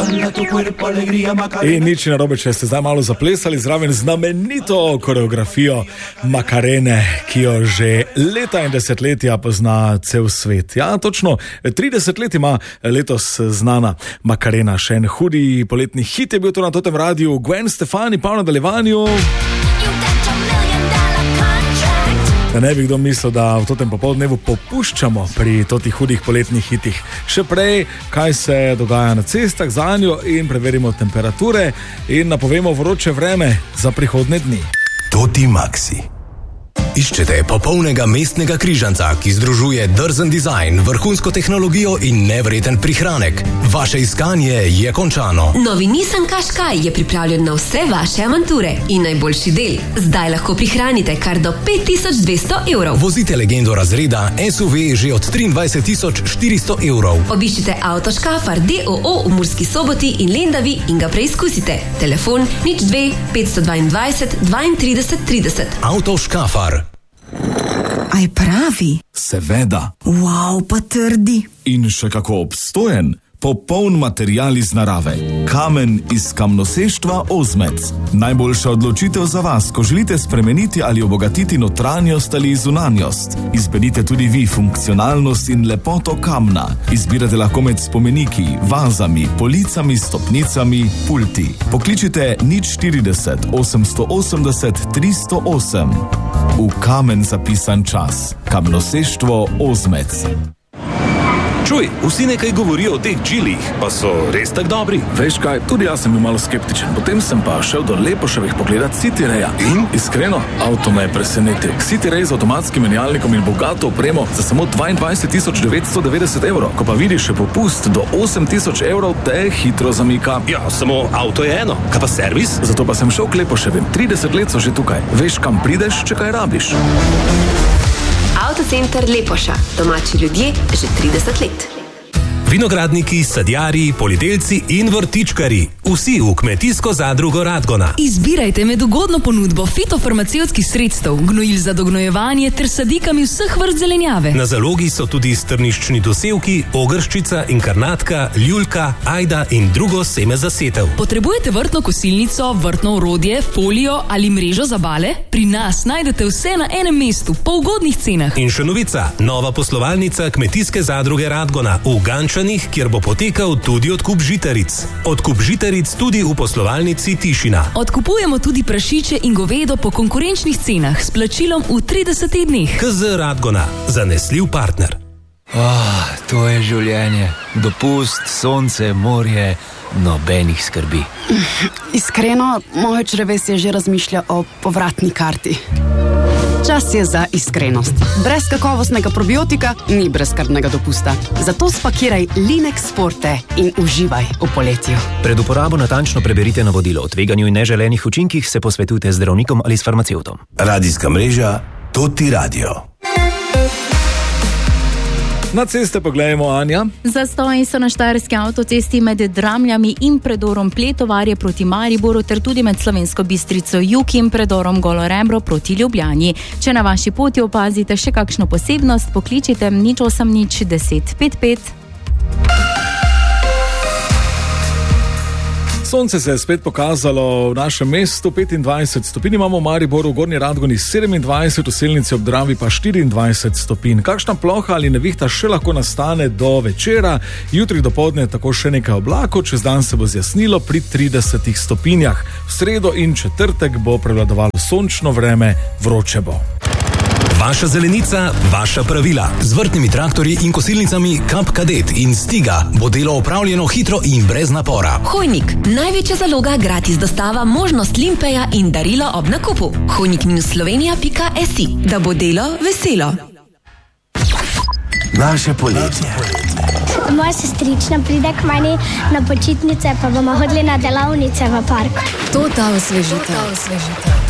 In nič narobe, če ste zdaj malo zaplesali zraven znamenito koreografijo Macarene, ki jo že leta in desetletja pozna cel svet. Ja, točno 30 let ima letos znana Macarena. Še en hudi poletni hit je bil to na totem radiju. Gwen Stefani pa v nadaljevanju. Da ne bi kdo mislil, da v totem popoldnevu popuščamo pri totih hudih poletnih hitih. Še prej, kaj se dogaja na cestah zanjo in preverimo temperature in napovemo vroče vreme za prihodne dni. Toti Maxi. Iščete popolnega mestnega križanca, ki združuje drzen dizajn, vrhunsko tehnologijo in nevreten prihranek. Vaše iskanje je končano. Novi Nissan Qashqai je pripravljen na vse vaše avanture. In najboljši del, zdaj lahko prihranite kar do 5200 evrov. Vozite legendo razreda SUV že od 23 400 evrov. Obiščite Auto Škafar DOO v Murski Soboti in Lendavi in ga preizkusite. Telefon 02 522 32 30. Auto Škafar. Aj pravi? Seveda. Wow, pa trdi. In še kako obstojen. Popoln material iz narave. Kamen iz kamnoseštva Ozmec. Najboljša odločitev za vas, ko želite spremeniti ali obogatiti notranjost ali zunanjost. Izberite tudi vi funkcionalnost in lepoto kamna. Izbirate lahko med spomeniki, vazami, policami, stopnicami, pulti. Pokličite 040 880 308. V kamen zapisan čas. Kamnoseštvo Ozmec. Čuj, vsi nekaj govorijo o teh džilih, pa so res tak dobri? Veš kaj, tudi jaz sem bil malo skeptičen. Potem sem pa šel do Lepoševih pogledat City Raya. In iskreno, avto me je presenetil. City Ray z avtomatskim menjalnikom in bogato opremo za samo 22 990 evrov. Ko pa vidiš še popust do 8 000 evrov, te hitro zamika. Ja, samo avto je eno. Kaj pa servis? Zato pa sem šel k Lepoševim. 30 let so že tukaj. Veš, kam prideš, če kaj rabiš. Avtocenter Lepoša. Domači ljudje že 30 let. Vinogradniki, sadjarji, poljedelci in vrtičkari. Vsi v kmetijsko zadrugo Radgona. Izbirajte med ugodno ponudbo fitofarmacevtskih sredstev, gnojil za dognojevanje ter sadikami vseh vrst zelenjave. Na zalogi so tudi strniščni dosevki, ogrščica, inkarnatka, ljuljka, ajda in drugo seme za setev. Potrebujete vrtno kosilnico, vrtno orodje, folijo ali mrežo za bale? Pri nas najdete vse na enem mestu, po ugodnih cenah. In še novica, nova poslovalnica kmetijske zadruge Radgona v Gančanih, kjer bo potekal tudi odkup žitaric. Odkup žitaric tudi v poslovalnici Tišina. Odkupujemo tudi prašiče in govedo po konkurenčnih cenah s plačilom v 30 dneh. KZ Radgona, zanesljiv partner. To je življenje. Dopust, sonce, morje, nobenih skrbi. Iskreno, moje črevesje že razmišlja o povratni karti. Čas je za iskrenost. Brez kakovostnega probiotika ni brezskrbnega dopusta. Zato spakiraj Linex Forte in uživaj v poletju. Pred uporabo natančno preberite navodilo o tveganju in neželenih učinkih, se posvetujte z zdravnikom ali s farmacevtom. Radijska mreža Toti Radio. Na ceste pogledajmo, Anja. Zastoji so na štajerski avtocesti med Dramljami in predorom Pletovarje proti Mariboru ter tudi med Slovensko Bistrico jug in predorom Golo Rebro proti Ljubljani. Če na vaši poti opazite še kakšno posebnost, pokličite 080 10 55. Sonce se je spet pokazalo v našem mestu, 25 stopinj imamo v Mariboru, v Gornji Radgoni 27, v Selnici ob Dravi pa 24 stopinj. Kakšna ploha ali nevihta še lahko nastane do večera, jutri dopoldne tako še nekaj oblakov, čez dan se bo zjasnilo pri 30 stopinjah. V sredo in četrtek bo prevladovalo sončno vreme, vroče bo. Vaša zelenica, vaša pravila. Z vrtnimi traktorji in kosilnicami Kap Kadet in Stiga bo delo opravljeno hitro in brez napora. Hojnik. Največja zaloga, gratis dostava, možnost limpeja in darilo ob nakupu. hojnik-slovenija.si. Da bo delo veselo. Naše poletje. Moja sestrična pride k meni na počitnice, pa bomo hodili na delavnice v park. To ta osvežitev.